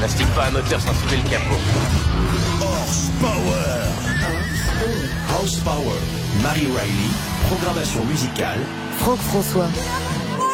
N'astique pas un moteur sans soulever le capot. Horsepower. Horsepower. Marie Riley. Programmation musicale. Franck François.